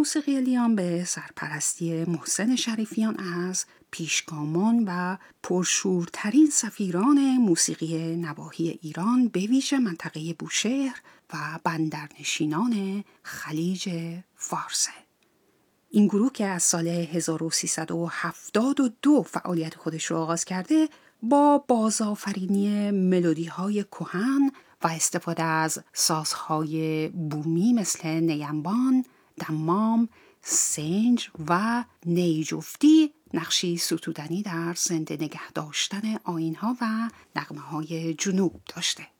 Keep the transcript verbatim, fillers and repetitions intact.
موسیقی لیام به سرپرستی محسن شریفیان از پیشگامان و پرشورترین سفیران موسیقی نواحی ایران به ویژه منطقه بوشهر و بندرنشینان خلیج فارسه. این گروه که از سال هزار و سیصد و هفتاد و دو فعالیت خودش رو آغاز کرده، با بازآفرینی ملودی‌های کهن و استفاده از سازهای بومی مثل نیمبان، دمام، سنج و نیجفتی نقشی ستودنی در زنده نگه داشتن آیین‌ها و نغمه‌های جنوب داشته.